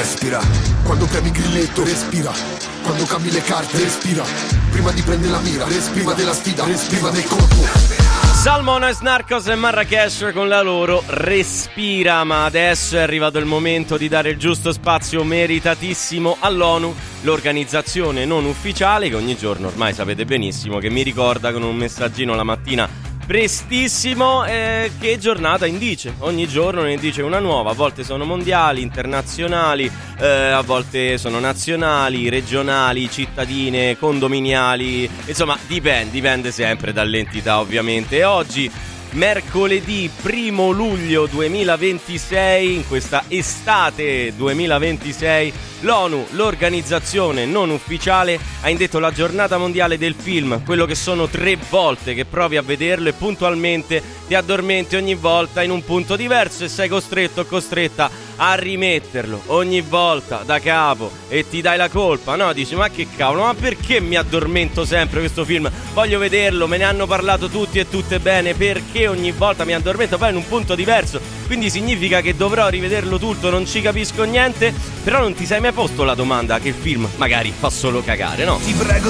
respira. Quando premi il grilletto, respira. Quando cambi le carte, respira. Prima di prendere la mira, prima della sfida, prima del colpo. Salmona, Snarkos e Marrakesh con la loro Respira. Ma adesso è arrivato il momento di dare il giusto spazio meritatissimo all'ONU, l'organizzazione non ufficiale che ogni giorno, ormai sapete benissimo, che mi ricorda con un messaggino la mattina prestissimo che giornata indice. Ogni giorno ne dice una nuova. A volte sono mondiali, internazionali, a volte sono nazionali, regionali, cittadine, condominiali. Insomma, dipende sempre dall'entità, ovviamente. E oggi, mercoledì 1 luglio 2026, in questa estate 2026, l'ONU, l'organizzazione non ufficiale, ha indetto la giornata mondiale del film, quello che sono 3 volte che provi a vederlo e puntualmente ti addormenti ogni volta in un punto diverso e sei costretto o costretta a rimetterlo ogni volta da capo e ti dai la colpa, no? Dici, ma che cavolo, ma perché mi addormento sempre questo film? Voglio vederlo, me ne hanno parlato tutti e tutte bene, perché ogni volta mi addormento poi in un punto diverso? Quindi significa che dovrò rivederlo tutto, non ci capisco niente. Però non ti sei mai posto la domanda che il film magari fa solo cagare, no? Ti prego